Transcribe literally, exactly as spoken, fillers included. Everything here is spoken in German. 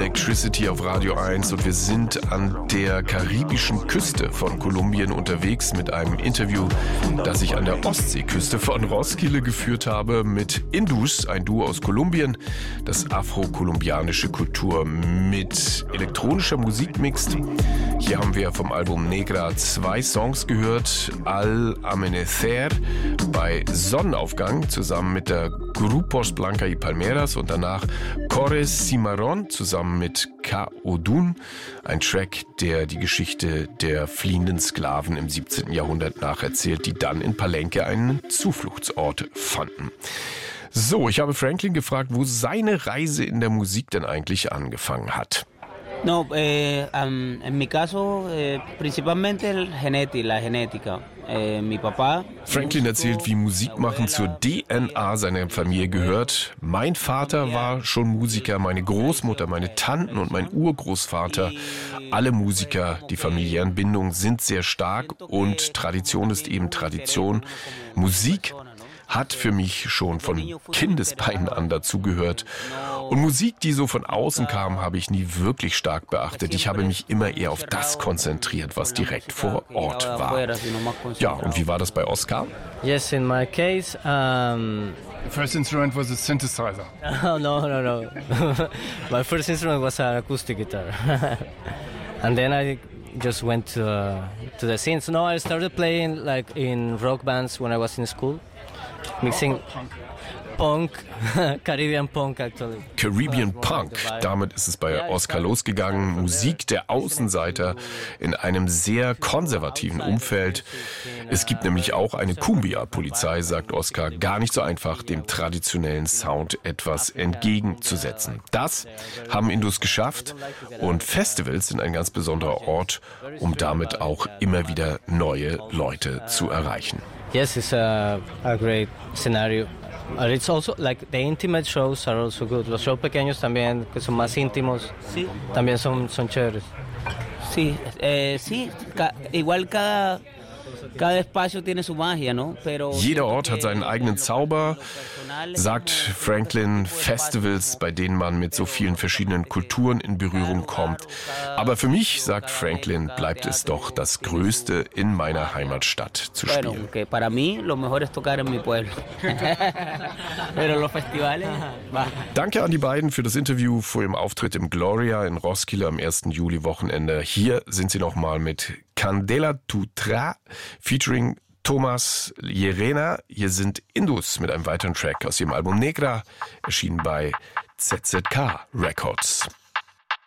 Electricity auf Radio eins und wir sind an der karibischen Küste von Kolumbien unterwegs mit einem Interview, das ich an der Ostseeküste von Roskilde geführt habe mit Indus, ein Duo aus Kolumbien, das afro-kolumbianische Kultur mit elektronischer Musik mixt. Hier haben wir vom Album Negra zwei Songs gehört, Al Amanecer bei Sonnenaufgang zusammen mit der Grupos Blanca y Palmeras und danach Cores Cimarron zusammen mit Ka-Odun, ein Track, der die Geschichte der fliehenden Sklaven im siebzehnten Jahrhundert nacherzählt, die dann in Palenque einen Zufluchtsort fanden. So, ich habe Franklin gefragt, wo seine Reise in der Musik denn eigentlich angefangen hat. No, eh, um, en mi caso, eh, principalmente el geneti, la genética. Eh, mi papá. Franklin erzählt, wie Musikmachen zur D N A seiner Familie gehört. Mein Vater war schon Musiker, meine Großmutter, meine Tanten und mein Urgroßvater. Alle Musiker, die familiären Bindungen sind sehr stark und Tradition ist eben Tradition. Musik hat für mich schon von Kindesbeinen an dazugehört. Und Musik, die so von außen kam, habe ich nie wirklich stark beachtet. Ich habe mich immer eher auf das konzentriert, was direkt vor Ort war. Ja, und wie war das bei Oscar? Yes, in my case, um... The first instrument was a synthesizer. Oh, no, no, no. My first instrument was an acoustic guitar. And then I just went to, uh, to the synths. No, I started playing like in rock bands when I was in school. Mixing Punk, Caribbean Punk actually. Caribbean Punk, damit ist es bei Oscar losgegangen. Musik der Außenseiter in einem sehr konservativen Umfeld. Es gibt nämlich auch eine Cumbia-Polizei, sagt Oscar. Gar nicht so einfach, dem traditionellen Sound etwas entgegenzusetzen. Das haben Indus geschafft und Festivals sind ein ganz besonderer Ort, um damit auch immer wieder neue Leute zu erreichen. Yes, it's a, a great scenario. And it's also like the intimate shows are also good. Los shows pequeños también, que son más íntimos, Sí. también son, son chéveres. Sí, eh, sí, ca- igual cada, cada espacio tiene su magia, ¿no? Pero Jeder Ort hat seinen eigenen Zauber, sagt Franklin. Festivals, bei denen man mit so vielen verschiedenen Kulturen in Berührung kommt. Aber für mich, sagt Franklin, bleibt es doch das Größte in meiner Heimatstadt zu Bueno, spielen. que para mí lo mejor es tocar en mi pueblo. Pero los festivales, va. Danke an die beiden für das Interview vor ihrem Auftritt im Gloria in Roskilde am ersten Juli-Wochenende. Hier sind sie nochmal mit Candela Tu Tra featuring Thomas Llerena. Hier sind Indus mit einem weiteren Track aus ihrem Album Negra, erschienen bei Z Z K Records.